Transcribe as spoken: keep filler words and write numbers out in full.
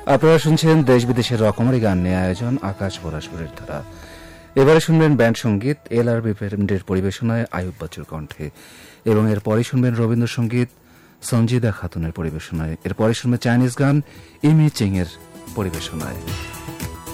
আপনারা শুনছেন দেশ বিদেশের রকমারি গান নিয়ে আয়োজন আকাশ ভরা সুরের ধারা। এবারে শুনবেন ব্যান্ড সঙ্গীত এল আর বি ব্যান্ডের পরিবেশনায় আয়ুব বাচ্চুর কণ্ঠে, এবং এরপরে শুনবেন রবীন্দ্রসঙ্গীত সঞ্জিদা খাতুনের পরিবেশনায়। এরপরে শুনবেন চাইনিজ গান ইমি চিং এর পরিবেশনায়।